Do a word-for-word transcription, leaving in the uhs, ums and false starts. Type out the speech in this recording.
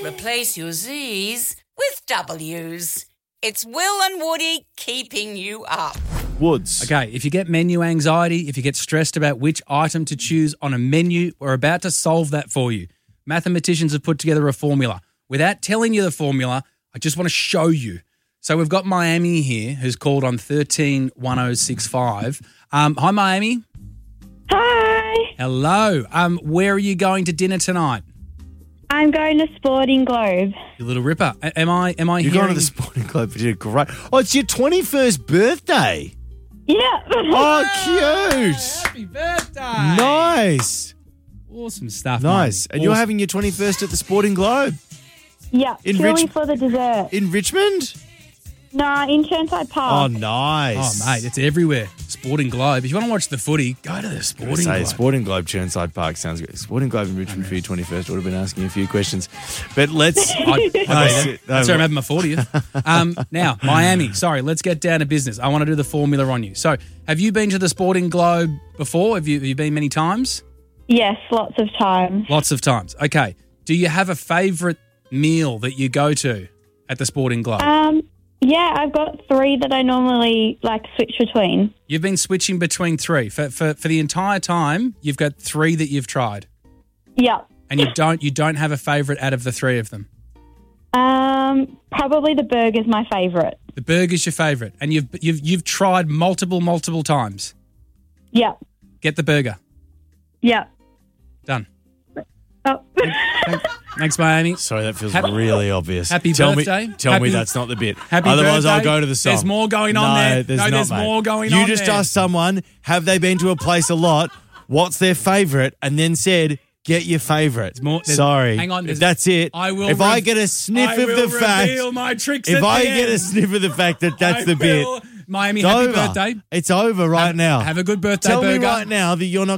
Replace your Z's with W's. It's Will and Woody keeping you up. Woods. Okay, if you get menu anxiety, if you get stressed about which item to choose on a menu, we're about to solve that for you. Mathematicians have put together a formula. Without telling you the formula, I just want to show you. So we've got Miami here who's called on thirteen one oh six five. Um, hi, Miami. Hi. Hello. Um, where are you going to dinner tonight? I'm going to Sporting Globe. You little ripper. A- am I Am I You're hearing... going to the Sporting Club for dinner. Great. Oh, it's your twenty-first birthday. Yeah. Oh, cute. Happy birthday. Nice. Awesome stuff. Nice. Miami. And you're Awesome. having your twenty-first at the Sporting Globe Yeah. In Purely Rich- for the dessert. in Richmond? Nah, in Churnside Oh, Park. nice. Oh, mate, it's everywhere. Sporting Globe. If you want to watch the footy, go to the Sporting Say, Globe. Sporting Globe, Churnside Park sounds good. Sporting Globe in Richmond for your twenty-first. Would have been asking you a few questions. But let's... I'd, I'd be No, there. no, That's where I'm having my fortieth. Um, now, Miami. Sorry, let's get down to business. I want to do the formula on you. So, have you been to the Sporting Globe before? Have you, have you been many times? Yes, lots of times. Lots of times. Okay. Do you have a favourite meal that you go to at the Sporting Globe? Um, yeah, I've got three that I normally like switch between. You've been switching between three. For, for for the entire time, you've got three that you've tried. Yeah. And you don't you don't have a favourite out of the three of them. Um, probably the burger's my favourite. The burger's your favourite. And you've you've you've tried multiple, multiple times. Yeah. Get the burger. Yeah. Done. Oh. Thanks, Thanks Miami. Sorry, that feels Happy- really obvious. Happy tell birthday. Me, tell Happy- me that's not the bit. Happy Otherwise, I'll birthday. go to the song. There's more going on no, there. There's no, not, there's mate. more going you on just there. asked someone, have they been to a place a lot? What's their favourite? And then said, get your favourite. more- there's- Sorry. hang on, If there's- that's it. I will if I rev- get a sniff I of will the fact. reveal my tricks If at I the get a end. sniff of the fact that that's I the bit. will. Miami, It's happy over. birthday. It's over right Have- now. have a good birthday, Tell burger. me right now that you're not